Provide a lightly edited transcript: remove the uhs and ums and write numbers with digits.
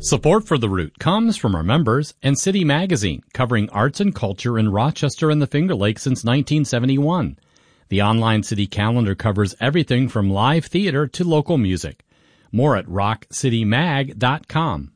Support for The Root comes from our members and City Magazine, covering arts and culture in Rochester and the Finger Lakes since 1971. The online city calendar covers everything from live theater to local music. More at rockcitymag.com.